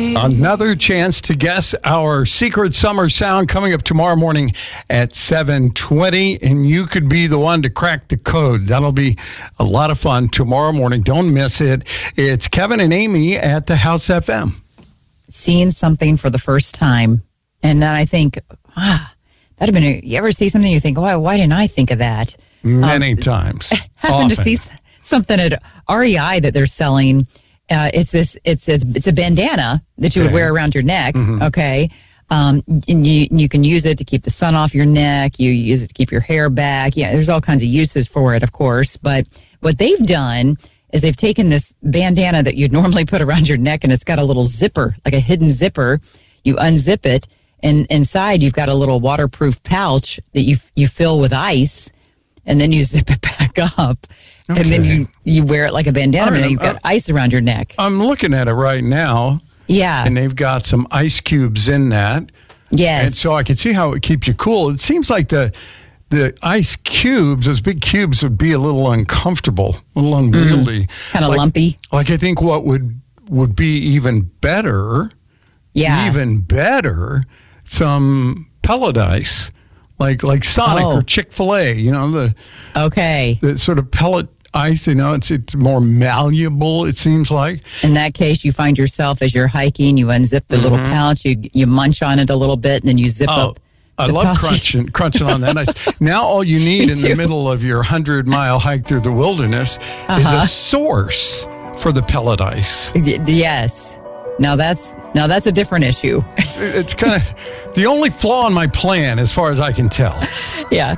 Another chance to guess our secret summer sound coming up tomorrow morning at 7:20, and you could be the one to crack the code. That'll be a lot of fun tomorrow morning. Don't miss it. It's Kevin and Amy at the House FM. Seeing something for the first time, and then I think, that'd have been. You ever see something you think, why didn't I think of that? Many times. Happened to see something at REI that they're selling. It's a bandana that you would wear around your neck. Mm-hmm. Okay. And you can use it to keep the sun off your neck. You use it to keep your hair back. Yeah, there's all kinds of uses for it, of course. But what they've done is they've taken this bandana that you'd normally put around your neck, and it's got a little zipper, like a hidden zipper. You unzip it, and inside you've got a little waterproof pouch that you fill with ice, and then you zip it back up. Okay. And then you wear it like a bandana, and you've got ice around your neck. I'm looking at it right now. Yeah. And they've got some ice cubes in that. Yes. And so I can see how it keeps you cool. It seems like the ice cubes, those big cubes, would be a little uncomfortable, a little unwieldy. Kind of lumpy. Like I think what would be even better, some pellet ice. Like Sonic or Chick-fil-A, the sort of pellet ice, it's more malleable, it seems like. In that case, you find yourself as you're hiking, you unzip the little pouch, you munch on it a little bit, and then you zip up. I love crunching on that ice. Now all you need in the middle of your 100-mile hike through the wilderness is a source for the pellet ice. Yes. Now that's a different issue. It's kind of the only flaw in my plan as far as I can tell. Yeah.